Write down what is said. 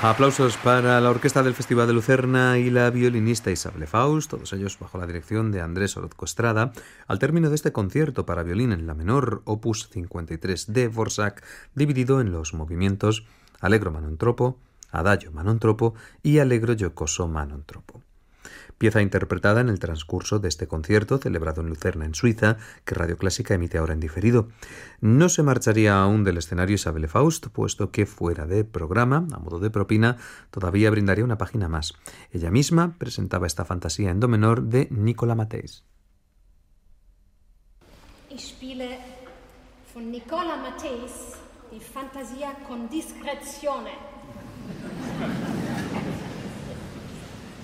Aplausos para la orquesta del Festival de Lucerna y la violinista Isabelle Faust, todos ellos bajo la dirección de Andrés Orozco Estrada, al término de este concierto para violín en la menor, opus 53 de Dvořák, dividido en los movimientos Allegro Manon Troppo, Adagio Manon Troppo y Allegro Giocoso Manon Troppo. Pieza interpretada en el transcurso de este concierto, celebrado en Lucerna, en Suiza, que Radio Clásica emite ahora en diferido. No se marcharía aún del escenario Isabelle Faust, puesto que fuera de programa, a modo de propina, todavía brindaría una página más. Ella misma presentaba esta fantasía en do menor de Nicola Matthäus. Ich spiele von Nicola Matthäus die Fantasia con discrezione.